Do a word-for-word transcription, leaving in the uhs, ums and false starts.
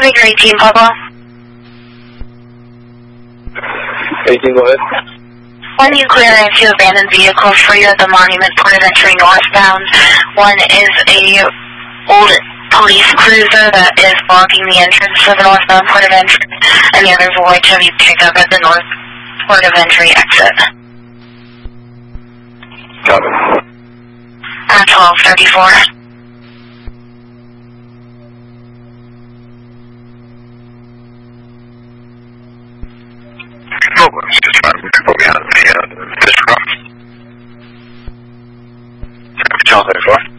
Baker eighteen, Pablo. eighteen, go ahead. One, you clear in two abandoned vehicles for you at the Monument Port of Entry northbound. One is a old police cruiser that is blocking the entrance to the northbound Port of Entry, and the other is a white Chevy pickup at the north Port of Entry exit. Got it. At twelve thirty-four. No, it's just trying to put me on the, uh, this rough. twelve thirty-four.